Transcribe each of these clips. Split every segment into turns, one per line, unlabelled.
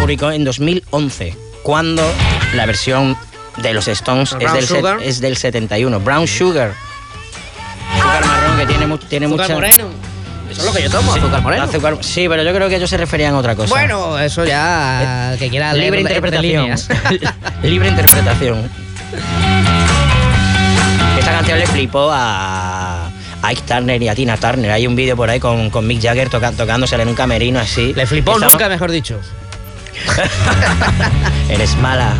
publicó en 2011, cuando la versión de los Stones es del 71. Brown Sugar. Azúcar marrón, que tiene
azúcar
mucha...
moreno. Eso es lo que yo tomo,
sí,
azúcar moreno.
Sí, pero yo creo que ellos se referían a otra cosa.
Bueno, eso ya, que quiera leer
libre interpretación. Libre interpretación. Esta canción le flipó a Ike Turner y a Tina Turner. Hay un vídeo por ahí con Mick Jagger tocándosela en un camerino así.
Le flipó nunca, mejor dicho.
Eres mala.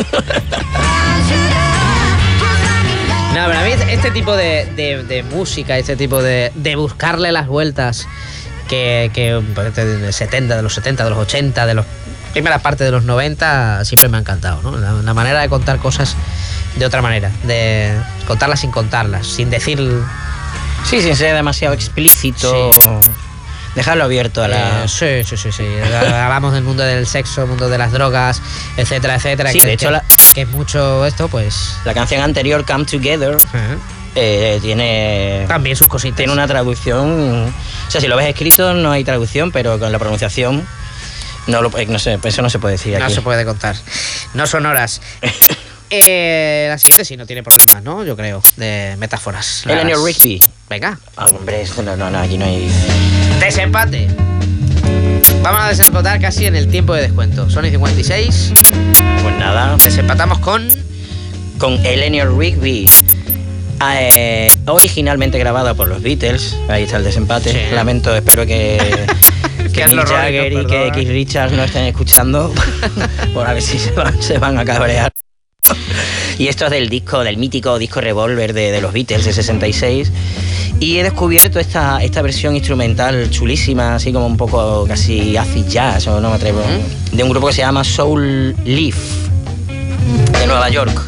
No, pero a mí este tipo de música, este tipo de buscarle las vueltas que de los 70, de los 80, de los primeras partes de los 90, siempre me ha encantado, ¿no? La manera de contar cosas de otra manera, de contarlas sin contarlas, sin decir...
Sí, sin ser demasiado explícito. Sí. Dejarlo abierto a la...
Sí. Hablamos del mundo del sexo, el mundo de las drogas, etcétera, etcétera.
Sí, de hecho,
que es mucho esto, pues...
La canción anterior, Come Together, tiene...
También sus cositas.
Tiene una traducción... O sea, si lo ves escrito no hay traducción, pero con la pronunciación... No sé, eso no se puede decir aquí.
No se puede contar. No son horas. La siguiente sí no tiene problemas, ¿no? Yo creo, de metáforas.
Eleanor Rigby.
Venga.
Hombre, no, aquí no hay...
Desempate. Vamos a desempatar casi en el tiempo de descuento. Son y 56.
Pues nada.
Desempatamos con
Eleanor Rigby. Originalmente grabada por los Beatles. Ahí está el desempate. Sí. Lamento, espero que Mick Jagger y que Keith Richards no estén escuchando. Por a ver si se van a cabrear. Y esto es del mítico disco Revolver de los Beatles de 66. Y he descubierto esta versión instrumental chulísima, así como un poco casi acid jazz, o no me atrevo, de un grupo que se llama Soul Leaf, de Nueva York.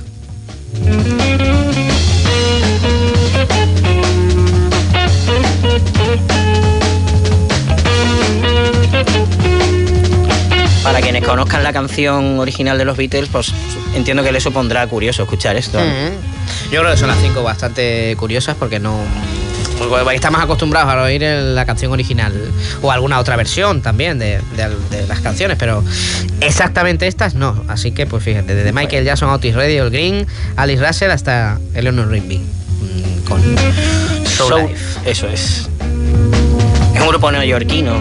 Para quienes conozcan la canción original de los Beatles, pues entiendo que les supondrá curioso escuchar esto.
Yo creo que son las 5 bastante curiosas porque no... Estamos acostumbrados a oír la canción original o alguna otra versión también de las canciones, pero exactamente estas no. Así que, pues fíjate, desde Michael Jackson, Otis Redding, Al Green, Alice Russell hasta Eleanor Rigby con Soul Life.
Eso es. Es un grupo neoyorquino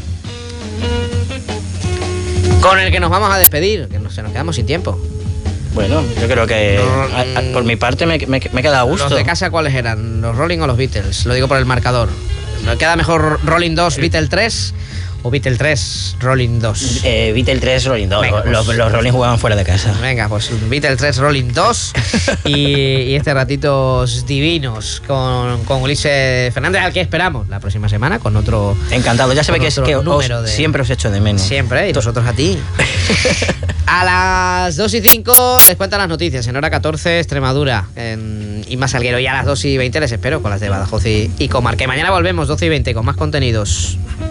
con el que nos vamos a despedir, que se nos quedamos sin tiempo.
Bueno, yo creo que por mi parte me queda a gusto.
¿Los de casa cuáles eran? ¿Los Rolling o los Beatles? Lo digo por el marcador. ¿Me queda mejor Rolling 2, Beatles 3 o Beatles 3, Rolling 2?
Beatles 3, Rolling 2. Venga, pues, los Rolling jugaban fuera de casa.
Venga, pues Beatles 3, Rolling 2 y este ratitos divinos con Ulises Fernández, al que esperamos la próxima semana con otro...
Encantado, ya se ve que siempre os echo de menos.
Siempre, y nosotros a ti. A las 2:05 les cuentan las noticias. En hora 14, Extremadura y más Salguero. Y a las 2:20 les espero con las de Badajoz y Comarca. Y mañana volvemos 12:20 con más contenidos.